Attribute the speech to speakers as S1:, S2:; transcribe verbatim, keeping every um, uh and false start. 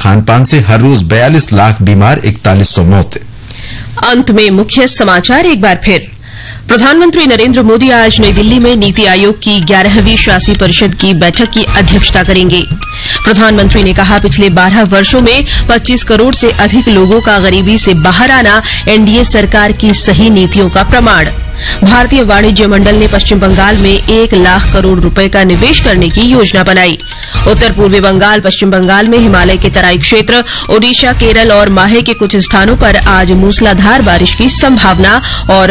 S1: खान पान से हर रोज बयालीस लाख बीमार, इकतालीस सौ मौतें।
S2: अंत में मुख्य समाचार एक बार फिर। प्रधानमंत्री नरेंद्र मोदी आज नई दिल्ली में नीति आयोग की ग्यारहवीं शासी परिषद की बैठक की अध्यक्षता करेंगे। प्रधानमंत्री ने कहा, पिछले बारह वर्षों में पच्चीस करोड़ से अधिक लोगों का गरीबी से बाहर आना एनडीए सरकार की सही नीतियों का प्रमाण। भारतीय वाणिज्य मंडल ने पश्चिम बंगाल में एक लाख करोड़ रुपए का निवेश करने की योजना बनाई। उत्तर पूर्वी बंगाल, पश्चिम बंगाल में हिमालय के तराई क्षेत्र, ओडिशा, केरल और माहे के कुछ स्थानों पर आज मूसलाधार बारिश की संभावना और